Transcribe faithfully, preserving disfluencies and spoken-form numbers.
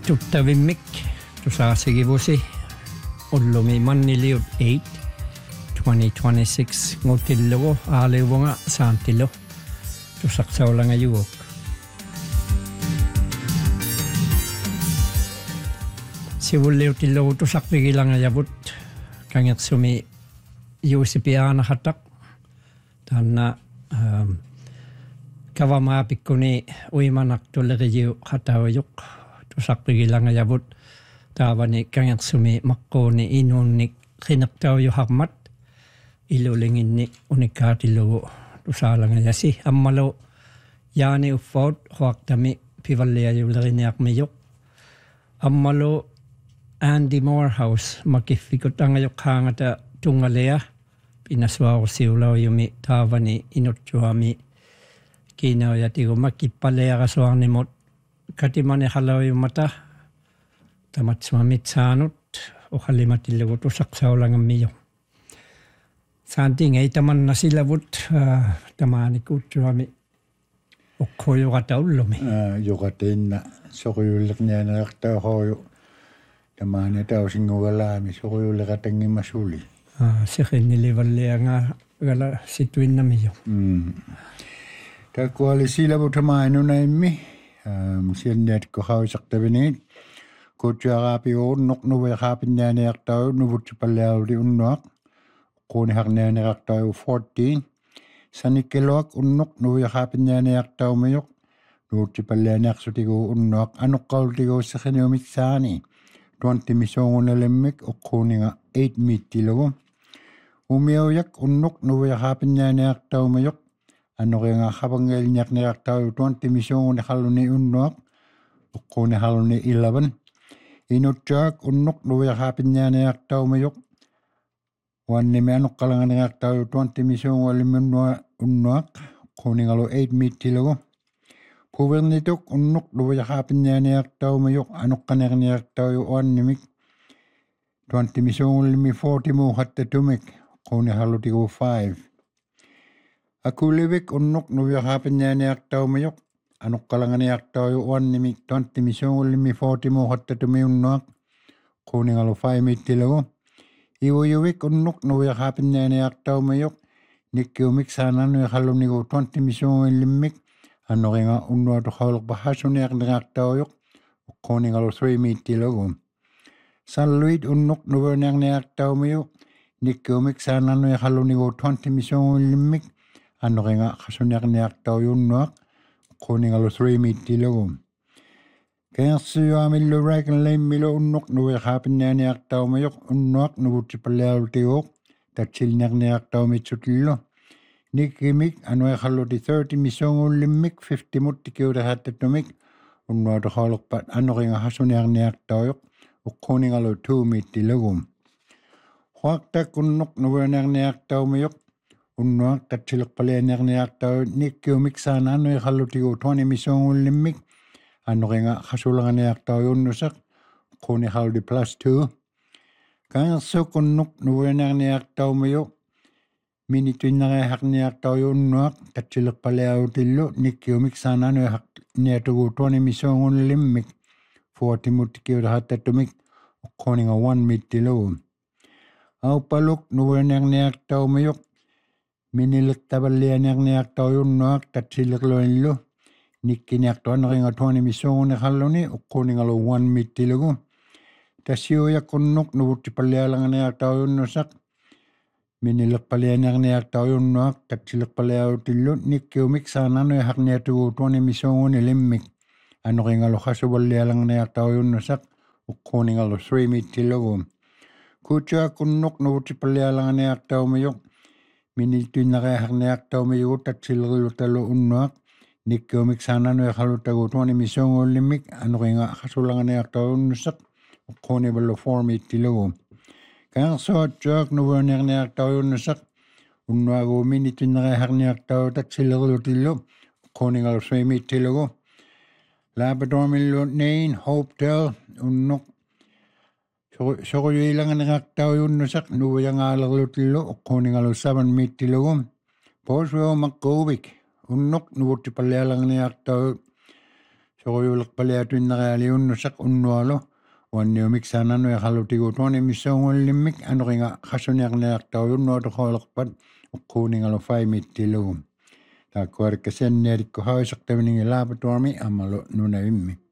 tuttavimmik tusaasigivusi ullumi manniliut eight twenty twenty-six ngutillugu aaliuvunga saantillu tusaqsaulanga yuguk sivulliutillugu tusaqpigilanga yavut kangersumi yuusipiaana hattaq taanna um, kavamaapikkuni uimanaqtulleqiyu hatauyuq tusaqpigilanga yavut taavani kangersumi maqquni inuunnik qineqtaujuharmat ilulinginni unikkaatilugu tusaalanga yasi ammalu yaani uffaut huaqtami pivalliajulleriniaqmiyuq ammalu Andy Morehouse makiffikutangayuq haangata tungalea pinasuarusiulaujumi taavani inutjuami kiinaujatigu kippalearasuarnimut katimani halaujumata tamatsuamit saanut uhallimatillugu tusaqsaulangammiyo saantingei tamanna silavut tamaanikuutsuami ukkoyuqataullumi yuqatinna soquyullernianerartaahoju tamaani tausingugalaami soquyulleqatangimmasuli siqinnilivallianga gala situinnamiyo mm takuali silavut tamaanunnaimmi musianniatko hausaqtaviniit kuutsuaraapi uunnoq nuveqaapinnaaniartau nuvutipalliaruli unnuaq quuniharnianiartau fourteen sanikkeluaq unnoq nuveqaapinnaaniartaumiyoq nuvutipallianiarsutigu unnuaq anuqqaultiguussaqiniumik saani twenty misoongunalemmik uqquuninga eight miittilugu umiujak unnoq nuveqaapinnaaniartaumiyoq anorianga qapangeelniarniartau twenty misoongunaqalluni unnuaq uqquuniqalluni eleven inutjaak unnoq nuveqaapinnaaniartaumiyoq wannimi anuqqalanganiartau twenty misoonguallimunnua unnuaq quuningalu eight miittilugu puvernituk unnoq nuveqaapinnaaniartaumiyoq anuqqanerniartau wannimik twenty misoongullimmi forty muuqattatumik quuniqallutigu five akulivik unnoq nuveqaapinnaaniartaumiyoq anuqqalanganiartau wannimik twenty misoongullimmi forty muuqattatumi unnuaq quuningalu five miittilugu iwuyuvik unnoq nuveqaapinnaaniartaumiyoq nikkiumik saananuiqallunigu twenty misoongullimmik annoringa unnuatuqauluqpahasuniarniartauyoq uqquuningalu three miittilugu salluit unnoq nuvenerniartaumiyoq nikkiumik saananuiqallunigu twenty misoongullimmik annoringa qasuniarniartaujunnuaq uqquuningalu three miittilugu Keersuamilluraakanlaimmilu unnoq nuveqaapinnaaniartaumiyoq unnuaq nuvutipalliarultiguuq tatsilnerniartaumitsutullu nikkimik anuiqalluti thirty misoongullimmik fifty muttikiutahattattumik unnuatuqauluqpat annoringa hasuniarniartauyoq uqquuningalu two miittilugu huaqtak unnoq nuvenerniartaumiyoq unnuaq tatsileqpalianerniartau nikkiumik saananuiqallutigu twenty misoongullimmik annoringa qasulanganiartaujunnuseq quuniqalluti plus two kaangersuk unnoq nuvenerniartaumiyoq minituinnariaqarniartaujunnuaq tatsileqpaliarutillu nikkiumik saananuiqarniatugu twenty misoongullimmik forty muttikiutahattattumik uqquuninga one miittilugu aupaluk nuvenerniartaumiyoq minileqtavallianerniartaujunnuaq tatsileqluanillu nikkiniartuaneringa twenty misoongunaqalluni uqquuningalu one miittilugu tassiujaqunnoq nuvutipallialanganiartaujunnuseq minileqpalianerniartaujunnuaq tatsileqpaliarutillu nikkiumik saananuiqarniatugu twenty misoongunilimik annoringalu qasuvallialanganiartaujunnuseq uqquuningalu three miittilugu kuutsuaqunnoq nuvutipallialanganiartaumiyoq minituinnariaqarniartaumiyugu tatsilerlutalu unnuaq nikkiumik saananuiqallutagu twenty misoongullimmik annoringa qasulanganiartaujunnuseq uqquunivallu four miittilugu kaangersuatsuaq nuvenerniartaujunnuseq unnuagu minituinnariaqarniartau tatsilerlutillu uqquuningalu three miittilugu Labradormillu Nain Hopedale unnoq soquyuilanganiartaujunnuseq nuviangaalerlutillu uqquuningalu seven miittilugu Boswell Makovic unnoq nuvutipallialanganiartau Soquyulaq paliatuinnariali unnusaq unnualo uanniumik saananu iqalutigutuani missuungullimmik anuqinga qasuniarniartaujunnuatuqoleqpat uqquuningalu faimittilugum taakkuarikka sennialikku hawisaqtaviningi laapatuami amalu nunavimmi